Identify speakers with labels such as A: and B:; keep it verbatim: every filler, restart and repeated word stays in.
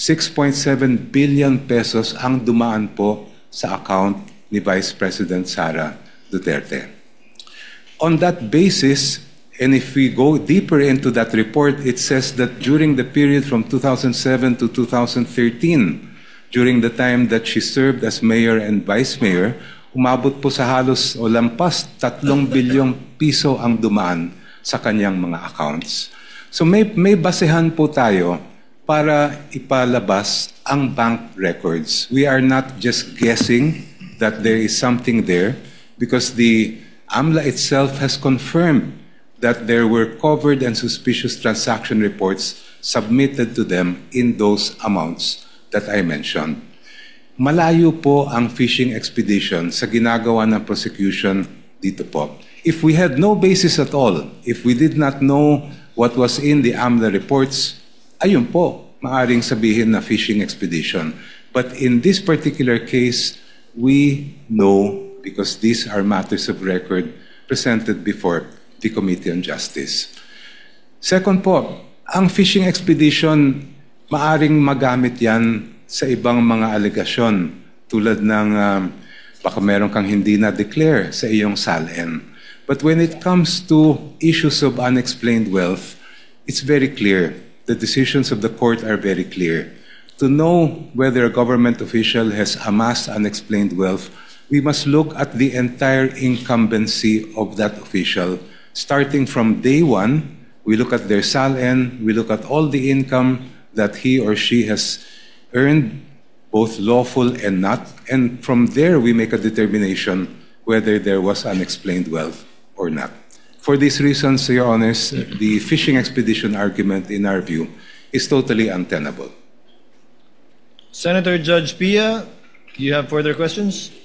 A: six point seven billion pesos ang dumaan po sa account ni Vice President Sara Duterte. On that basis, and if we go deeper into that report, it says that during the period from two thousand seven to two thousand thirteen, during the time that she served as mayor and vice mayor, umabot po sa halos o lampas tatlong bilyong piso ang dumaan sa kanyang mga accounts. So may, may basehan po tayo para ipalabas ang bank records. We are not just guessing that there is something there because the AMLA itself has confirmed that there were covered and suspicious transaction reports submitted to them in those amounts that I mentioned. Malayo po ang fishing expedition sa ginagawa ng prosecution dito po. If we had no basis at all, if we did not know what was in the AMLA reports, ayun po, maaring sabihin na fishing expedition. But in this particular case, we know because these are matters of record presented before the Committee on Justice. Second po, ang fishing expedition, maaring magamit yan sa ibang mga alegasyon tulad ng um, baka meron kang hindi na-declare sa iyong S A L N. But when it comes to issues of unexplained wealth, it's very clear. The decisions of the court are very clear. To know whether a government official has amassed unexplained wealth, we must look at the entire incumbency of that official. Starting from day one, we look at their S A L N, we look at all the income that he or she has earned, both lawful and not, and from there we make a determination whether there was unexplained wealth or not. For these reasons, Your Honors, the fishing expedition argument, in our view, is totally untenable.
B: Senator Judge Pia, do you have further questions?